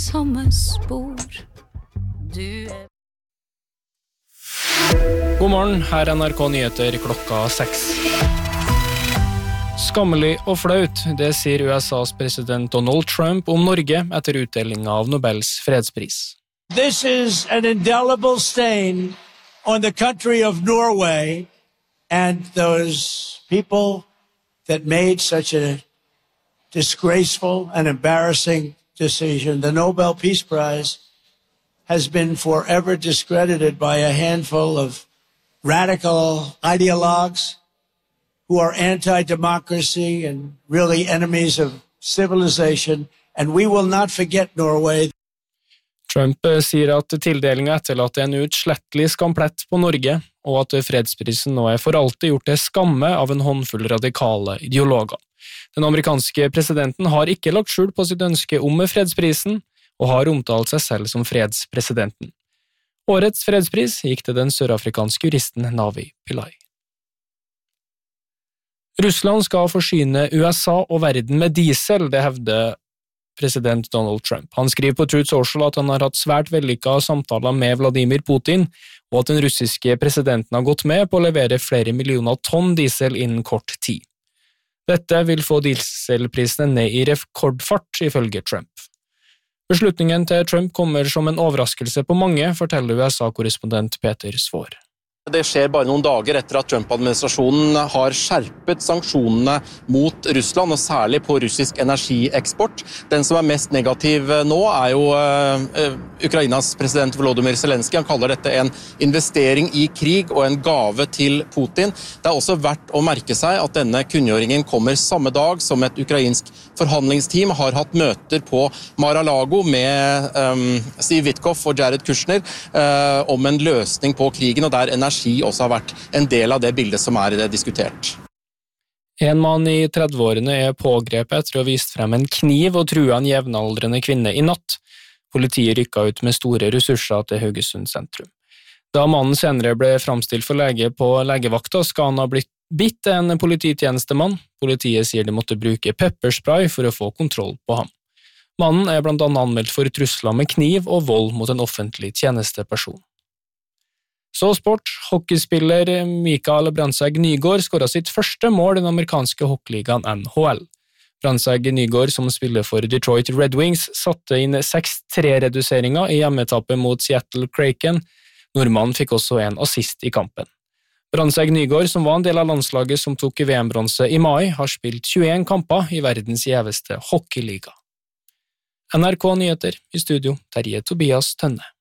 samme spor. God morgen, her er NRK Nyheter klokka 6. Skammelig og flaut, det sier USAs president Donald Trump om Norge etter utdelingen av Nobels fredspris. This is an indelible stain on the country of Norway and those people that made such a disgraceful and embarrassing decision. The Nobel Peace Prize has been forever discredited by a handful of radical ideologues who are anti-democracy and really enemies of civilization, and we will not forget Norway. Trump sier at tildelingen etterlater en utslettelig skamplett på Norge, og at fredsprisen nå er for alltid gjort til skamme av en håndfull radikale ideologer. Den amerikanske presidenten har ikke lagt skjul på sitt ønske om fredsprisen, og har omtalt seg selv som fredspresidenten. Årets fredspris gikk til den sørafrikanske juristen Navi Pillay. Russland skal forsyne USA og verden med diesel, det hevder president Donald Trump. Han skriver på Truth Social at han har hatt svært vellykket samtaler med Vladimir Putin, og at den russiske presidenten har gått med på å levere flere millioner tonn diesel innen kort tid. Dette vil få dieselprisene ned i rekordfart, ifølge Trump. Beslutningen til Trump kommer som en overraskelse på mange, forteller USA-korrespondent Peter Svår. Det skjer bare noen dager etter at Trump-administrasjonen har skjerpet sanksjonene mot Russland, og særlig på russisk energieksport. Den som er mest negativ nå er jo Ukrainas president Volodymyr Zelenskyj. Han kaller dette en investering i krig og en gave til Putin. Det er også verdt å merke seg at denne kunngjøringen kommer samme dag som et ukrainsk forhandlingsteam har hatt møter på Mar-a-Lago med Steve Witkoff og Jared Kushner om en løsning på krigen, og der energi også har vært en del av det bildet som er diskutert. En mann i 30-årene er pågrepet etter å ha vist frem en kniv og trua en jevnaldrende kvinne i natt. Politiet rykket ut med store ressurser til Haugesund sentrum. Da mannen senere ble framstilt for lege på legevakta, skal han ha blitt bitt en polititjenestemann. Politiet sier de måtte bruke pepperspray for å få kontroll på ham. Mannen er blant annet anmeldt for trusler med kniv og vold mot en offentlig tjenesteperson. Så sport, hockeyspiller Mikael Brandtzæg Nygaard skåret sitt første mål i den amerikanske hockeyligaen NHL. Brandtzæg Nygaard, som spiller for Detroit Red Wings, satte inn 6-3-reduseringer i hjemmetappet mot Seattle Kraken. Nordmannen fikk også en assist i kampen. Brandtzæg Nygaard, som var en del av landslaget som tok VM-bronse i mai, har spilt 21 kamper i verdens gjeveste hockeyliga. NRK Nyheter, i studio Terje Tobias Tønne.